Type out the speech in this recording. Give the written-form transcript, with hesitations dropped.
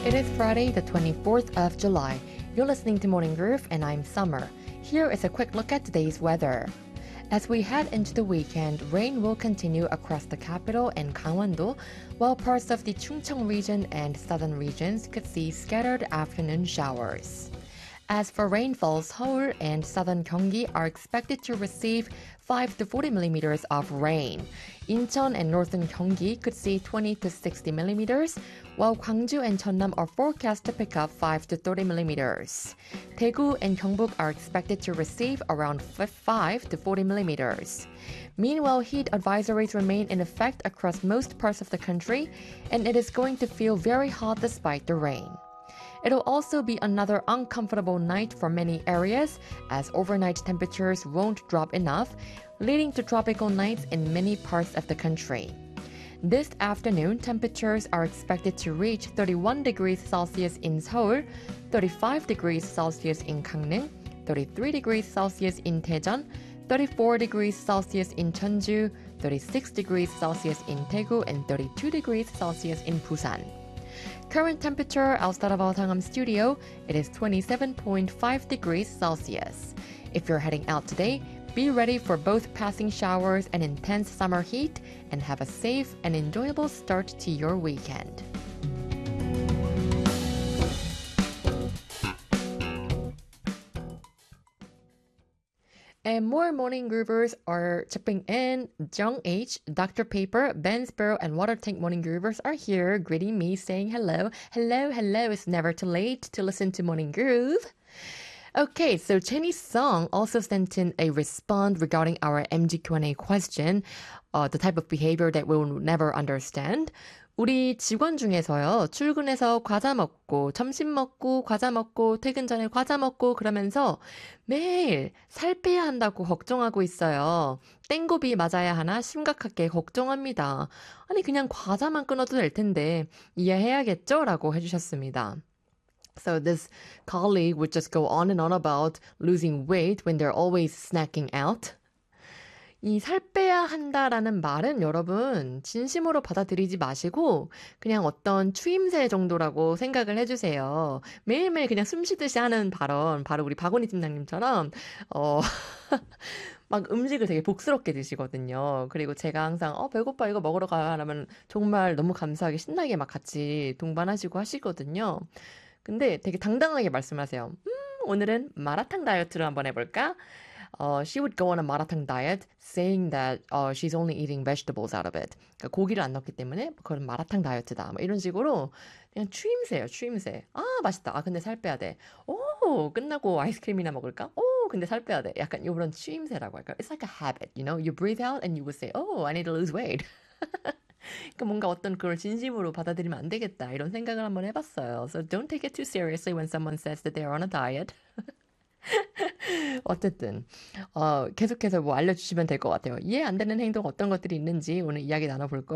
It is Friday, the 24th of July. You're listening to Morning Groove, and I'm Summer. Here is a quick look at today's weather. As we head into the weekend, rain will continue across the capital and Gangwon-do, while parts of the Chungcheong region and southern regions could see scattered afternoon showers. As for rainfall, Seoul and southern Gyeonggi are expected to receive 5 to 40 millimeters of rain. Incheon and northern Gyeonggi could see 20 to 60 millimeters, while Gwangju and Jeonnam are forecast to pick up 5 to 30 millimeters. Daegu and Gyeongbuk are expected to receive around 5 to 40 millimeters. Meanwhile, heat advisories remain in effect across most parts of the country, and it is going to feel very hot despite the rain. It'll also be another uncomfortable night for many areas, as overnight temperatures won't drop enough, leading to tropical nights in many parts of the country. This afternoon, temperatures are expected to reach 31 degrees Celsius in Seoul, 35 degrees Celsius in Gangneung, 33 degrees Celsius in Daejeon, 34 degrees Celsius in Jeonju, 36 degrees Celsius in Daegu, and 32 degrees Celsius in Busan. Current temperature outside of our Sangam studio, it is 27.5 degrees Celsius. If you're heading out today, be ready for both passing showers and intense summer heat, and have a safe and enjoyable start to your weekend. And more morning groovers are chipping in. Jung H, Dr. Paper, Ben Sparrow, and Water Tank Morning Groovers are here greeting me, saying hello. Hello, hello. It's never too late to listen to Morning Groove. Okay, so Jenny Song also sent in a response regarding our MG Q&A question, the type of behavior that we'll never understand. 우리 직원 중에서요, 출근해서 과자 먹고, 점심 먹고, 과자 먹고, 퇴근 전에 과자 먹고 그러면서 매일 살 빼야 한다고 걱정하고 있어요. 땡고비 맞아야 하나 심각하게 걱정합니다. 아니, 그냥 과자만 끊어도 될 텐데 이해해야겠죠? 라고 해주셨습니다. So this colleague would just go on and on about losing weight when they're always snacking out. 이 살 빼야 한다라는 말은 여러분 진심으로 받아들이지 마시고 그냥 어떤 추임새 정도라고 생각을 해주세요. 매일매일 그냥 숨 쉬듯이 하는 발언, 바로 우리 박원희 팀장님처럼 막 음식을 되게 복스럽게 드시거든요. 그리고 제가 항상 배고파 이거 먹으러 가요 하면 정말 너무 감사하게 신나게 막 같이 동반하시고 하시거든요. 근데 되게 당당하게 말씀하세요. 오늘은 마라탕 다이어트를 한번 해볼까? She would go on a maratang diet saying that she's only eating vegetables out of it. 그러니까 고기를 안 넣기 때문에 그건 마라탕 다이어트다. 뭐 이런 식으로 그냥 추임새예요, 추임새. 아, 맛있다. 아, 근데 살 빼야 돼. 오, 끝나고 아이스크림이나 먹을까? 오, 근데 살 빼야 돼. 약간 이런 추임새라고 할까요? It's like a habit, you know? You breathe out and you would say, oh, I need to lose weight. 그러니까 뭔가 어떤 그걸 진심으로 받아들이면 안 되겠다. 이런 생각을 한번 해봤어요. So don't take it too seriously when someone says that they're on a diet. 어쨌든 계속해서 뭐 알려주시면 될 것 같아요. 이해 안 되는 행동 어떤 것들이 있는지 오늘 이야기 나눠볼 거예요.